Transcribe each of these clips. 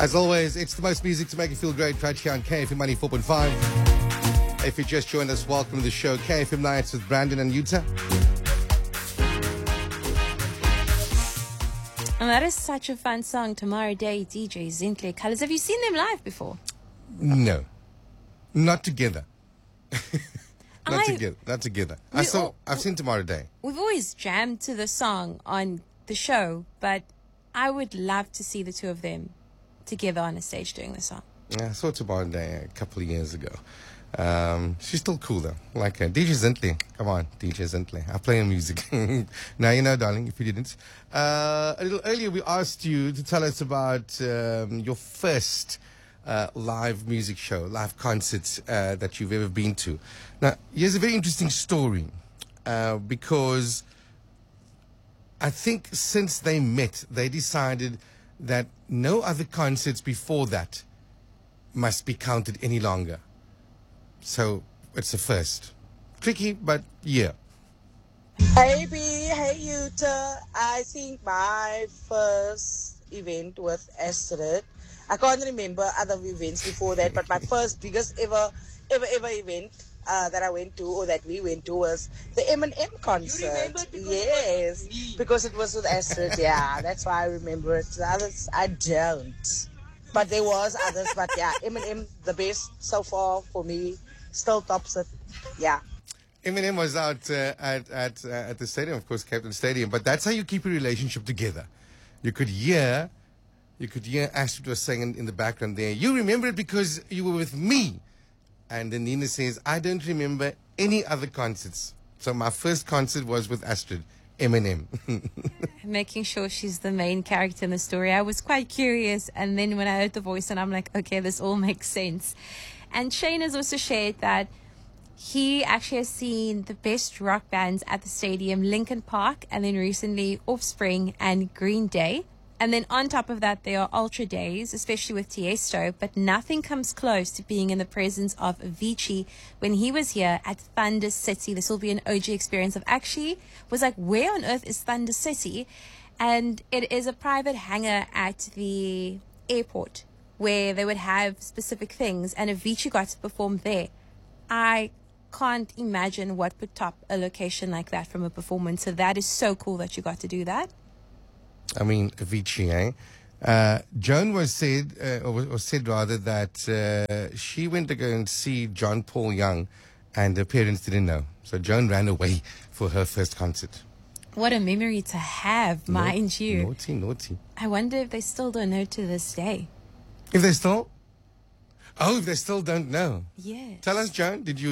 As always, it's the most music to make you feel great right here on KFM 94.5. If you just joined us, welcome to the show. KFM Nights with Brandon and Yuta. And that is such a fun song, Tomorrow Day, DJ Zinhle Colors. Have you seen them live before? No. Not together. Not together. I've seen Tomorrow Day. We've always jammed to the song on the show, but I would love to see the two of them together on a stage doing the song. Yeah, I saw Tomorrow Day a couple of years ago. She's still cool though. Like DJ Zinhle. Come on, DJ Zinhle. I play her music. Now you know, darling, if you didn't. A little earlier we asked you to tell us about your first live music show, live concert that you've ever been to. Now, here's a very interesting story because I think since they met, they decided that no other concerts before that must be counted any longer. So it's a first. Tricky, but yeah. Hey B, hey Yuta. I think my first event with Astrid, I can't remember other events before that, but my first biggest ever event that I went to, or that we went to, was the Eminem concert. Yes, because it was with Astrid. Yeah, that's why I remember it. The others I don't, but there was others. But yeah, Eminem the best so far for me. Still tops it. Yeah. Eminem was out at the stadium, of course, Cape Town Stadium. But that's how you keep a relationship together. You could hear Astrid was saying in the background there. You remember it because you were with me. And then Nina says, I don't remember any other concerts. So my first concert was with Astrid, Eminem. Making sure she's the main character in the story. I was quite curious. And then when I heard the voice, and I'm like, okay, this all makes sense. And Shane has also shared that he actually has seen the best rock bands at the stadium, Linkin Park, and then recently Offspring and Green Day. And then on top of that, there are Ultra Days, especially with Tiesto, but nothing comes close to being in the presence of Avicii when he was here at Thunder City. This will be an OG experience. Of actually was like, where on earth is Thunder City? And it is a private hangar at the airport where they would have specific things, and Avicii got to perform there. I can't imagine what would top a location like that from a performance. So that is so cool that you got to do that. I mean, Avicii, eh? Joan was said, or said rather, that she went to go and see John Paul Young, and her parents didn't know. So Joan ran away for her first concert. What a memory to have, mind you. Naughty. I wonder if they still don't know to this day. If they still don't know. Yes. Tell us, Joan, did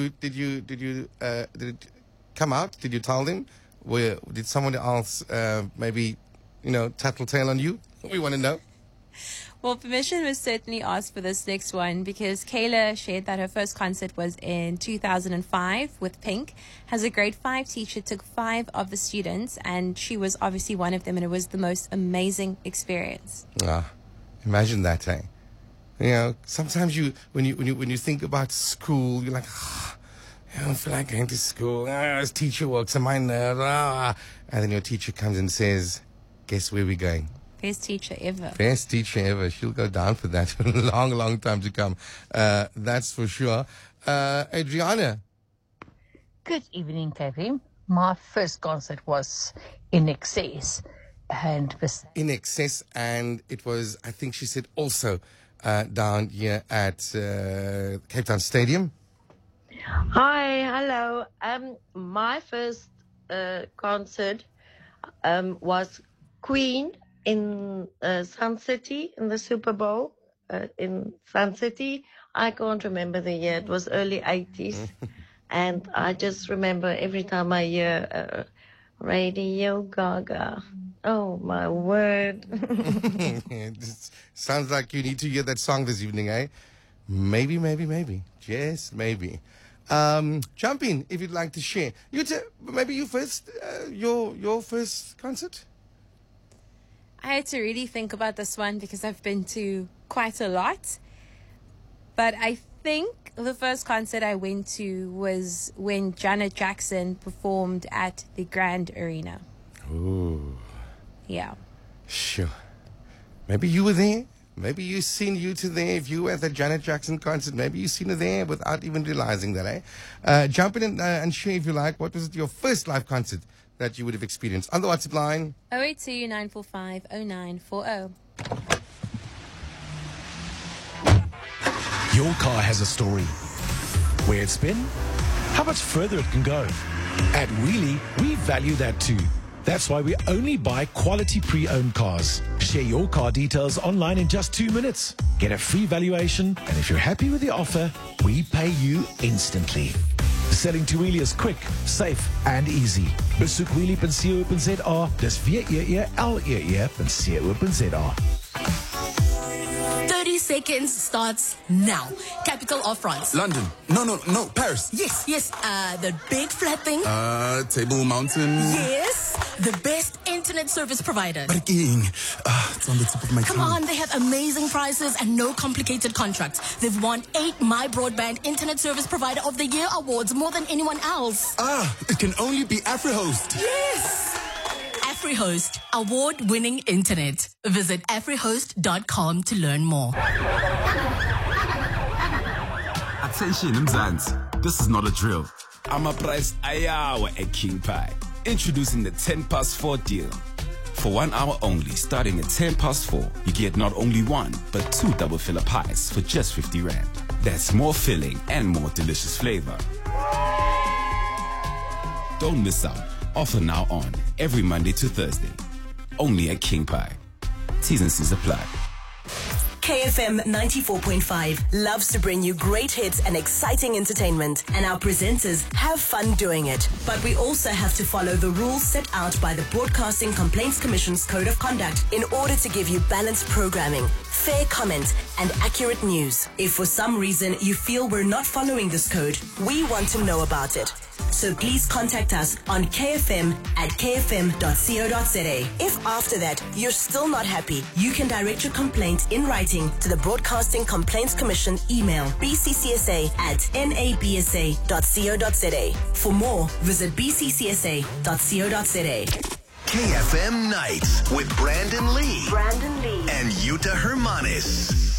it come out? Did you tell them? Did someone else maybe, tattletale on you? We want to know. Well, permission was certainly asked for this next one because Kayla shared that her first concert was in 2005 with Pink. As a grade 5 teacher, took 5 of the students, and she was obviously one of them, and it was the most amazing experience. Imagine that, eh? Sometimes when you think about school, you're like, I don't feel like going to school. This teacher works on my nerves. And then your teacher comes and says, guess where we're going? Best teacher ever. Best teacher ever. She'll go down for that for a long, long time to come. That's for sure. Adriana. Good evening, Kevin. My first concert was In Excess. In Excess, and it was, I think she said, also down here at Cape Town Stadium. Hi, hello. My first concert was Queen in Sun City, in the Super Bowl in Sun City. I can't remember the year. It was early 80s. And I just remember every time I hear Radio Gaga. Oh, my word. It sounds like you need to hear that song this evening, eh? Maybe. Just maybe. Jump in if you'd like to share. Maybe you first, your first concert? I had to really think about this one because I've been to quite a lot. But I think the first concert I went to was when Janet Jackson performed at the Grand Arena. Ooh. Yeah. Sure. Maybe you were there. Maybe you've seen Yuta there. If you were at the Janet Jackson concert, maybe you've seen her there without even realizing that, eh? Jump in and share if you like. What was your first live concert that you would have experienced? On the WhatsApp line. 082 945 0940. Your car has a story. Where it's been, how much further it can go. At Wheelie, we value that too. That's why we only buy quality pre-owned cars. Share your car details online in just 2 minutes. Get a free valuation, and if you're happy with the offer, we pay you instantly. Selling to Wheelie is quick, safe and easy. Besoek wheelie.co.za. Dis WEELE.co.za. 30 seconds starts now. Capital of France. London. No, Paris. Yes. The big flat thing. Table Mountain. Yes. The best internet service provider. But again, it's on the tip of my tongue. Come on, they have amazing prices and no complicated contracts. They've won 8 My Broadband Internet Service Provider of the Year awards, more than anyone else. It can only be AfriHost. Yes. AfriHost, award-winning internet. Visit afrihost.com to learn more. Attention, Mzansi. This is not a drill. I'm a price ayawa at King Pie. Introducing the 10+4 deal. For 1 hour only, starting at 4, you get not only 1, but 2 double filler pies for just 50 Rand. That's more filling and more delicious flavor. Don't miss out. Offer now on every Monday to Thursday. Only at King Pie. T's and C's apply. KFM 94.5 loves to bring you great hits and exciting entertainment, and our presenters have fun doing it. But we also have to follow the rules set out by the Broadcasting Complaints Commission's Code of Conduct in order to give you balanced programming, fair comment, and accurate news. If for some reason you feel we're not following this code, we want to know about it. So please contact us on kfm@kfm.co.za. If after that you're still not happy, you can direct your complaint in writing to the Broadcasting Complaints Commission email bccsa@nabsa.co.za. For more, visit bccsa.co.za. KFM Nights with Brandon Lee and Yuta Hermanis.